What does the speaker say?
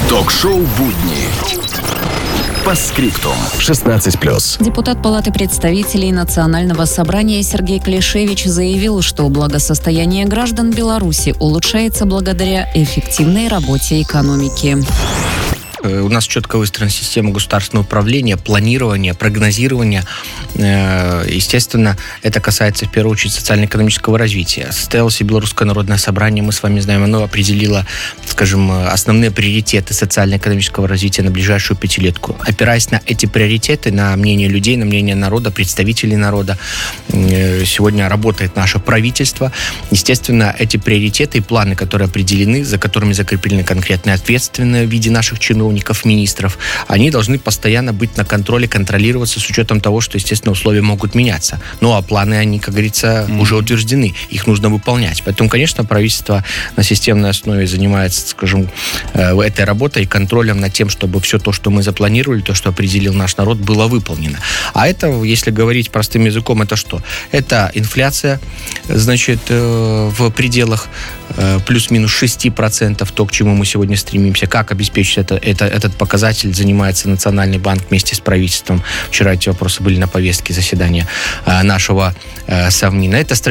Ток-шоу «Будни». По скриптум. 16+. Депутат Палаты представителей Национального собрания Сергей Клишевич заявил, что благосостояние граждан Беларуси улучшается благодаря эффективной работе экономики. У нас четко выстроена система государственного управления, планирования, прогнозирования. Естественно, это касается в первую очередь социально-экономического развития. Состоялось и Белорусское народное собрание, мы с вами знаем, оно определило, скажем, основные приоритеты социально-экономического развития на ближайшую пятилетку. Опираясь на эти приоритеты, на мнение людей, на мнение народа, представителей народа, сегодня работает наше правительство. Естественно, эти приоритеты и планы, которые определены, за которыми закреплены конкретные ответственные в виде наших чиновников, министров, они должны постоянно быть на контроле, контролироваться с учетом того, что, естественно, условия могут меняться. Ну, а планы, они, как говорится, уже утверждены. Их нужно выполнять. Поэтому, конечно, правительство на системной основе занимается, скажем, этой работой и контролем над тем, чтобы все то, что мы запланировали, то, что определил наш народ, было выполнено. А это, если говорить простым языком, это что? Это инфляция, значит, в пределах плюс-минус 6%, то, к чему мы сегодня стремимся. Как обеспечить этот показатель, занимается Национальный банк вместе с правительством. Вчера эти вопросы были на повестке заседания нашего Совмина. Это